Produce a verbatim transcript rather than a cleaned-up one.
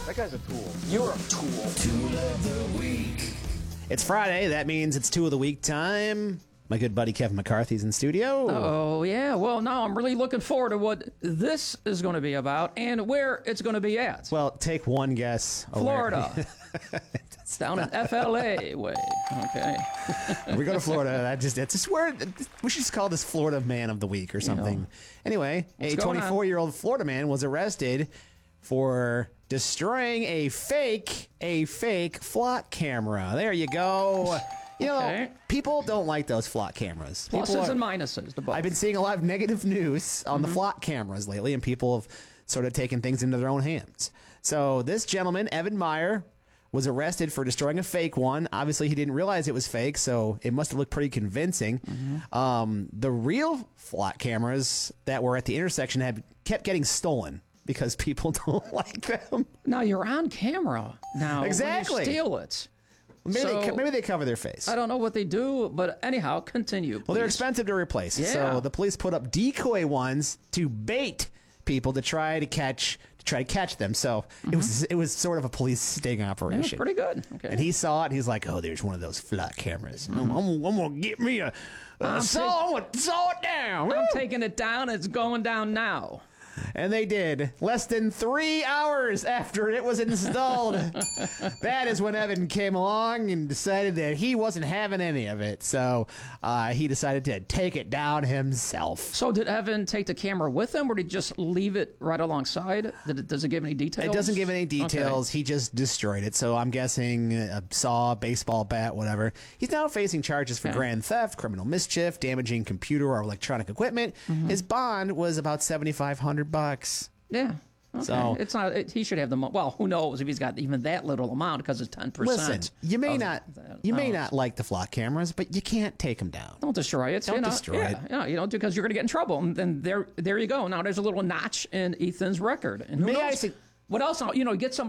That guy's a tool. You're a tool. Tool of the week. It's Friday. That means it's Tool of the Week time. My good buddy Kevin McCarthy's in studio. Oh, yeah. Well, now I'm really looking forward to what this is going to be about and where it's going to be at. Well, take one guess. Florida. It's down in F L A way. Okay. We go to Florida. I just, it's just where we should just call this Florida Man of the Week or something. You know, anyway, a twenty-four-year-old Florida man was arrested for destroying a fake, a fake flock camera. There you go. You know, Okay. people don't like those flock cameras. People Pluses are- and minuses to both. I've been seeing a lot of negative news on the flock cameras lately, and people have sort of taken things into their own hands. So this gentleman, Evan Meyer, was arrested for destroying a fake one. Obviously, he didn't realize it was fake, so it must have looked pretty convincing. Um, the real flock cameras that were at the intersection had kept getting stolen because people don't like them. Now, you're on camera. Now, Exactly. when you steal it. Maybe, So- they, co- maybe they cover their face. I don't know what they do, but anyhow, continue. Well, they're please. expensive to replace. Yeah. So the police put up decoy ones to bait people to try to catch to try to catch them. So it was it was sort of a police sting Yeah, operation. pretty good. Okay. And he saw it. And he's like, "Oh, there's one of those flock cameras. I'm, I'm, I'm gonna get me a, a I'm saw. I'm gonna saw it down." I'm taking it down. It's going down now. And they did. Less than three hours after it was installed. That is when Evan came along and decided that he wasn't having any of it. So uh, he decided to take it down himself. So did Evan take the camera with him, or did he just leave it right alongside? Did it, does it give any details? It doesn't give any details. Okay. He just destroyed it. So I'm guessing a saw, baseball bat, whatever. He's now facing charges for Okay. grand theft, criminal mischief, damaging computer or electronic equipment. His bond was about seventy-five hundred bucks. Yeah. Okay. So- it's not. It, he should have the. mo- Well, who knows if he's got even that little amount because it's ten Listen, percent. you may not you may Oh. not like the flock cameras, but you can't take them down. Don't destroy it. Don't you know? destroy yeah, it. Yeah, you know, because you're going to get in trouble. And then there, there you go. Now there's a little notch in Ethan's record. And who May knows I say- what else? You know, get some.